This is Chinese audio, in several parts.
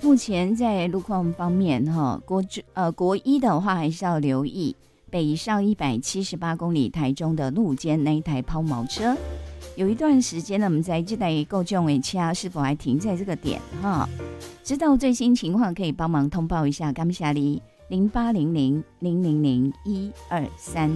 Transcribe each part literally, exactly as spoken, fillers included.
目前在路况方面，哈，国呃国一的话还是要留意北上一百七十八公里台中的路肩那一台抛锚车，有一段时间呢，我们在这台够重尾车是否还停在这个点哈？知道最新情况可以帮忙通报一下，感谢你零八零零零零零一二三。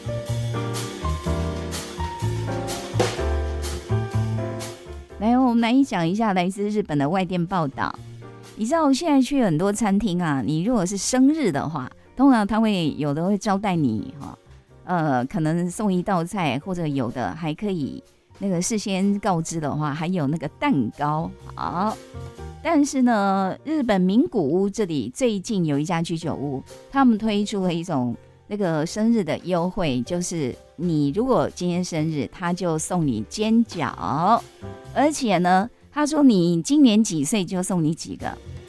来，我们来讲一下来自日本的外电报道。你知道现在去很多餐厅啊，你如果是生日的话，通常他会有的会招待你哈，呃，可能送一道菜，或者有的还可以那个事先告知的话，还有那个蛋糕。好，但是呢，日本名古屋这里最近有一家居酒屋，他们推出了一种那个生日的优惠，就是你如果今天生日，他就送你煎饺，而且呢，他说你今年几岁就送你几个。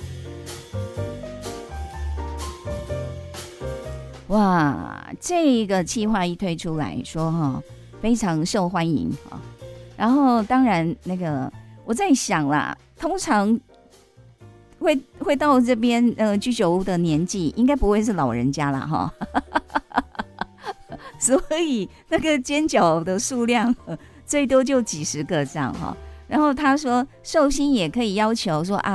哇，这个企划一推出来说哈，非常受欢迎哈。然后当然那个我在想啦，通常会会到这边呃居酒屋的年纪，应该不会是老人家啦哈。所以那个煎饺的数量最多就几十个这样哈。然后他说寿星也可以要求说啊，